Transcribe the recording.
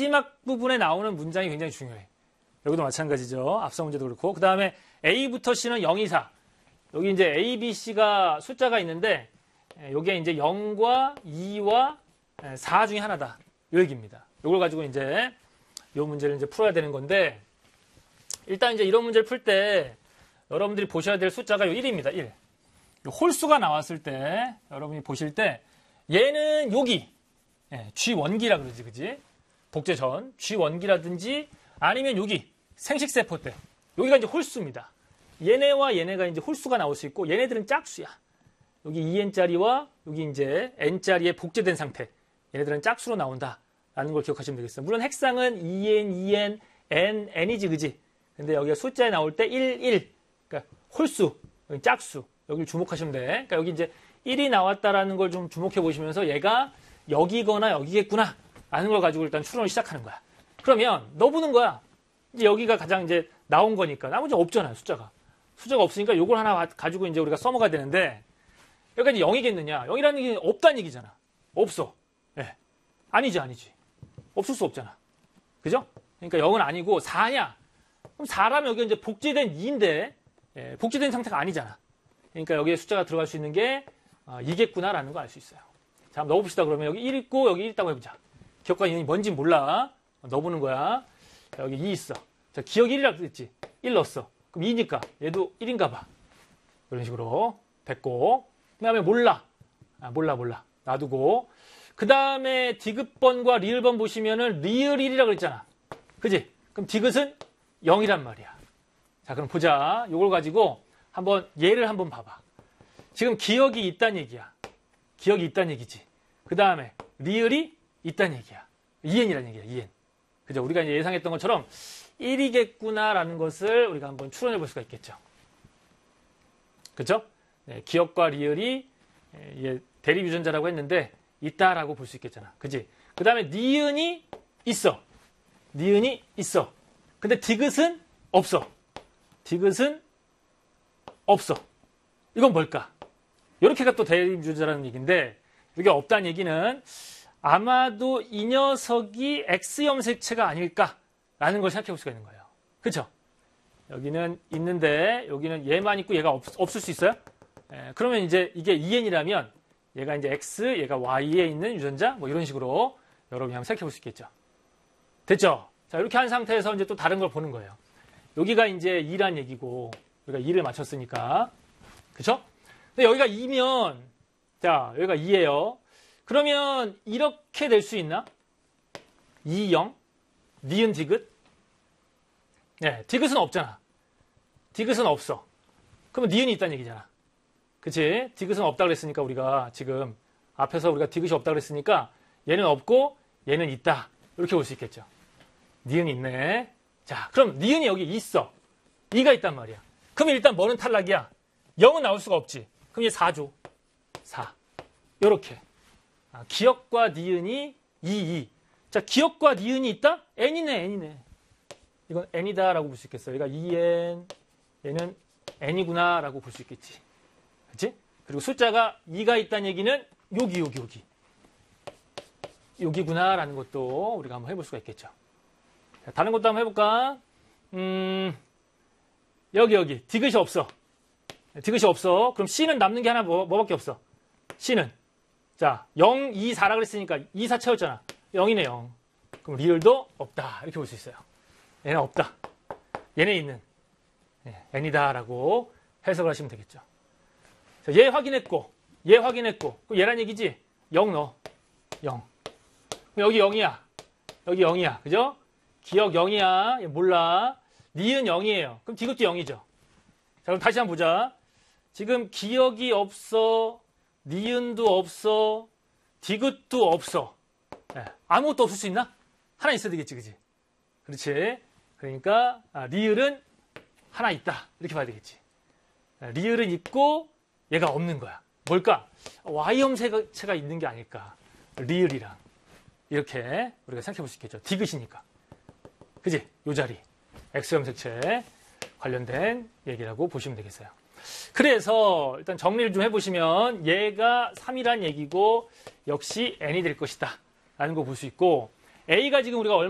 마지막 부분에 나오는 문장이 굉장히 중요해. 여기도 마찬가지죠. 앞서 문제도 그렇고. 그 다음에 A부터 C는 0, 2, 4. 여기 이제 A, B, C가 숫자가 있는데 이게 이제 0과 2와 4 중에 하나다. 이 얘기입니다. 이걸 가지고 이제 이 문제를 이제 풀어야 되는 건데 일단 이제 이런 문제를 풀 때 여러분들이 보셔야 될 숫자가 1입니다. 1. 홀수가 나왔을 때 여러분이 보실 때 얘는 여기 G원기라 그러지, 그지? 복제전 G원기라든지 아니면 여기 생식세포 때 여기가 이제 홀수입니다. 얘네와 얘네가 이제 홀수가 나올 수 있고 얘네들은 짝수야. 여기 2n짜리와 여기 이제 n짜리에 복제된 상태. 얘네들은 짝수로 나온다라는 걸 기억하시면 되겠어요. 물론 핵상은 2n, 2n, n, n이지, 그지? 근데 여기가 숫자에 나올 때 1, 1. 그러니까 홀수, 짝수. 여기를 주목하시면 돼. 그러니까 여기 이제 1이 나왔다라는 걸 좀 주목해 보시면서 얘가 여기거나 여기겠구나 라는 걸 가지고 일단 추론을 시작하는 거야. 그러면 넣어보는 거야. 이제 여기가 가장 이제 나온 거니까. 나머지 없잖아요, 숫자가. 숫자가 없으니까 요걸 하나 가지고 이제 우리가 써먹어야 되는데 여기가 이제 0이겠느냐. 0이라는 게 없다는 얘기잖아. 없어. 예. 아니지. 없을 수 없잖아. 그죠? 그러니까 0은 아니고 4냐? 그럼 4라면 여기 이제 복제된 2인데 복제된 상태가 아니잖아. 그러니까 여기에 숫자가 들어갈 수 있는 게 2겠구나라는 거 알 수 있어요. 자, 한번 넣어봅시다. 그러면 여기 1 있고 여기 1 있다고 해보자. 기억과 인연이 뭔지 몰라. 넣어보는 거야. 자, 여기 2 있어. 자, 기억 1이라고 그랬지. 1 넣었어. 그럼 2니까 얘도 1인가 봐. 이런 식으로 됐고. 그 다음에 몰라. 몰라. 놔두고. 그 다음에 디귿번과 리을번 보시면은 리을 1이라고 그랬잖아. 그지? 그럼 디귿은 0이란 말이야. 자, 그럼 보자. 요걸 가지고 한번 얘를 한번 봐봐. 지금 기억이 있다는 얘기야. 기억이 있다는 얘기지. 그 다음에 리을이 있다는 얘기야. 2n이라는 얘기야. 2n. 그죠? 우리가 이제 예상했던 것처럼 1이겠구나라는 것을 우리가 한번 추론해 볼 수가 있겠죠. 그죠? 네, 기억과 리을이 대립 유전자라고 했는데 있다라고 볼 수 있겠잖아. 그지? 그 다음에 니은이 있어. 니은이 있어. 근데 디귿은 없어. 디귿은 없어. 이건 뭘까? 이렇게가 또 대립 유전자라는 얘기인데 이게 없다는 얘기는 아마도 이 녀석이 X 염색체가 아닐까라는 걸 생각해 볼 수가 있는 거예요. 그렇죠? 여기는 있는데 여기는 얘만 있고 얘가 없을 수 있어요? 그러면 이제 이게 2n이라면 얘가 이제 X, 얘가 Y에 있는 유전자 뭐 이런 식으로 여러분이 한번 생각해 볼 수 있겠죠. 됐죠? 자, 이렇게 한 상태에서 이제 또 다른 걸 보는 거예요. 여기가 이제 2란 얘기고 우리가 2를 맞췄으니까. 그렇죠? 근데 여기가 2면 자, 여기가 2예요. 그러면 이렇게 될 수 있나? 2, 0, 니은 디귿? 네, 디귿은 없잖아. 디귿은 없어. 그러면 니은이 있다는 얘기잖아. 그치? 디귿은 없다 그랬으니까 우리가 지금 앞에서 우리가 디귿이 없다 그랬으니까 얘는 없고 얘는 있다. 이렇게 볼 수 있겠죠. 니은이 있네. 자, 그럼 니은이 여기 있어. 2가 있단 말이야. 그럼 일단 뭐는 탈락이야? 0은 나올 수가 없지. 그럼 얘 4죠. 4. 요렇게. 기억과 니은이 2. 자, 기억과 니은이 있다? n이네. 이건 n이다라고 볼 수 있겠어요. 얘가 2n, 얘는 n이구나 라고 볼 수 있겠지. 그치? 그리고 숫자가 2가 있다는 얘기는 여기. 여기구나 라는 것도 우리가 한번 해볼 수가 있겠죠. 자, 다른 것도 한번 해볼까? 여기. 디귿이 없어. 디귿이 없어. 그럼 C는 남는 게 하나 뭐밖에 없어? C는. 자, 0, 2, 4라 그랬으니까 2, 4 채웠잖아. 0이네, 0. 그럼 리을도 없다. 이렇게 볼 수 있어요. 얘는 없다. 얘는 있는. n이다라고 해석을 하시면 되겠죠. 자, 얘 확인했고, 그럼 얘란 얘기지? 0 넣어. 0. 그럼 여기 0이야. 여기 0이야. 그죠? 기억 0이야. 얘 몰라. 니은 0이에요. 그럼 디귿도 0이죠. 자, 그럼 다시 한번 보자. 지금 기억이 없어. 니은도 없어. 디귿도 없어. 아무것도 없을 수 있나? 하나 있어야 되겠지, 그지? 그렇지. 그러니까 리을은 하나 있다. 이렇게 봐야 되겠지. 리을은 있고 얘가 없는 거야. 뭘까? Y 염색체가 있는 게 아닐까. 리을이랑. 이렇게 우리가 생각해 볼 수 있겠죠. 디귿이니까. 그지? 요 자리. X 염색체 관련된 얘기라고 보시면 되겠어요. 그래서 일단 정리를 좀 해보시면 얘가 3이란 얘기고 역시 n이 될 것이다 라는 거 볼 수 있고 A가 지금 우리가